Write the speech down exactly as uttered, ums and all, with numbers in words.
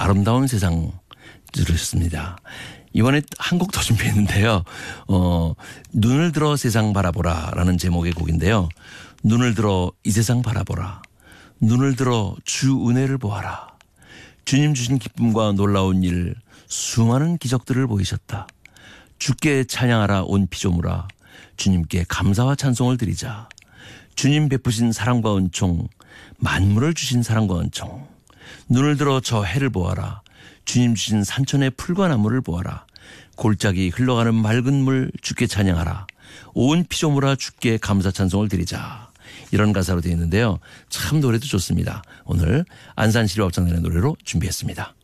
아름다운 세상 들으셨습니다. 이번에 한 곡 더 준비했는데요. 어, 눈을 들어 세상 바라보라 라는 제목의 곡인데요. 눈을 들어 이 세상 바라보라. 눈을 들어 주 은혜를 보아라. 주님 주신 기쁨과 놀라운 일, 수많은 기적들을 보이셨다. 주께 찬양하라 온 피조물아. 주님께 감사와 찬송을 드리자. 주님 베푸신 사랑과 은총, 만물을 주신 사랑과 은총. 눈을 들어 저 해를 보아라. 주님 주신 산천의 풀과 나무를 보아라. 골짜기 흘러가는 맑은 물 주께 찬양하라. 온 피조물아 주께 감사 찬송을 드리자. 이런 가사로 되어 있는데요. 참 노래도 좋습니다. 오늘 안산시립 합창단의 노래로 준비했습니다.